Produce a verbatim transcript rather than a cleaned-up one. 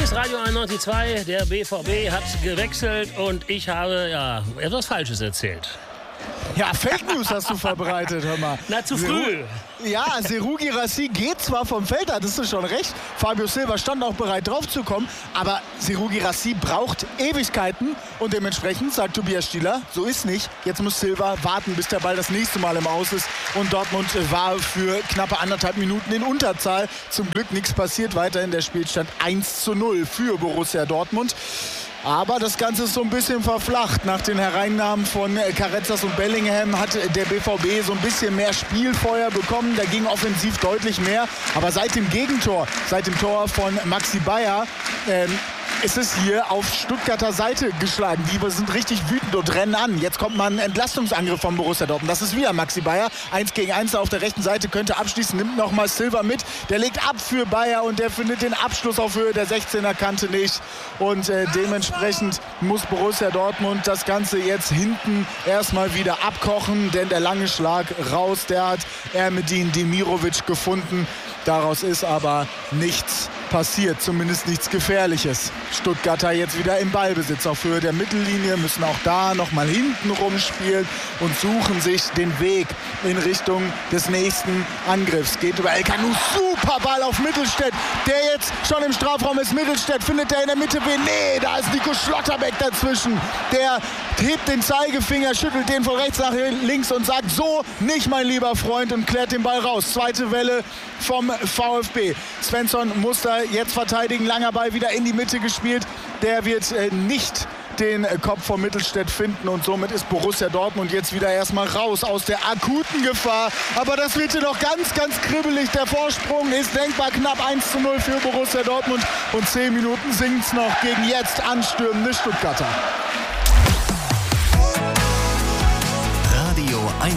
Hier ist Radio einundneunzig Komma zwei, der B V B hat gewechselt und ich habe ja etwas Falsches erzählt. Ja, Fake News hast du verbreitet, hör mal. Na, zu früh. Ja, Serhou Guirassy geht zwar vom Feld, da hattest du schon recht. Fabio Silva stand auch bereit drauf zu kommen, aber Serhou Guirassy braucht Ewigkeiten und dementsprechend sagt Tobias Stieler, so ist nicht. Jetzt muss Silva warten, bis der Ball das nächste Mal im Aus ist und Dortmund war für knappe anderthalb Minuten in Unterzahl. Zum Glück nichts passiert, weiterhin der Spielstand eins zu null für Borussia Dortmund. Aber das Ganze ist so ein bisschen verflacht. Nach den Hereinnahmen von Carretzas und Bellingham hat der B V B so ein bisschen mehr Spielfeuer bekommen. Da ging offensiv deutlich mehr. Aber seit dem Gegentor, seit dem Tor von Maxi Bayer, ähm, ist es hier auf Stuttgarter Seite geschlagen. Die sind richtig wütend und rennen an. Jetzt kommt mal ein Entlastungsangriff von Borussia Dortmund. Das ist wieder Maxi Bayer. Eins gegen eins auf der rechten Seite, könnte abschließen. Nimmt nochmal Silva mit. Der legt ab für Bayer und der findet den Abschluss auf Höhe der sechzehner Kante nicht. Und äh, dementsprechend muss Borussia Dortmund das Ganze jetzt hinten erstmal wieder abkochen. Denn der lange Schlag raus, der hat Ermedin Demirovic gefunden. Daraus ist aber nichts passiert, zumindest nichts Gefährliches. Stuttgarter jetzt wieder im Ballbesitz auf Höhe der Mittellinie, müssen auch da nochmal hinten rumspielen und suchen sich den Weg in Richtung des nächsten Angriffs. Geht über El Kanu, super Ball auf Mittelstädt, der jetzt schon im Strafraum ist. Mittelstädt findet er in der Mitte wen? Nee, da ist Nico Schlotterbeck dazwischen. Der hebt den Zeigefinger, schüttelt den von rechts nach links und sagt, so nicht, mein lieber Freund, und klärt den Ball raus. Zweite Welle vom VfB. Svensson muss da jetzt verteidigen. Langer Ball wieder in die Mitte gespielt. Der wird äh, nicht den äh, Kopf von Mittelstädt finden und somit ist Borussia Dortmund jetzt wieder erstmal raus aus der akuten Gefahr. Aber das wird hier noch ganz, ganz kribbelig. Der Vorsprung ist denkbar knapp eins zu null für Borussia Dortmund und zehn Minuten singt es noch gegen jetzt anstürmende Stuttgarter.